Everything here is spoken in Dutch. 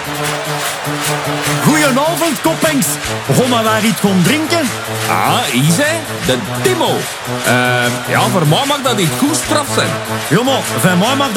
Goedenavond, koppengs. Gaan we waar iets gaan drinken? Ah, Isa, de Timo. Ja, voor mij mag dat niet goed straf zijn. Ja, maar van mij mag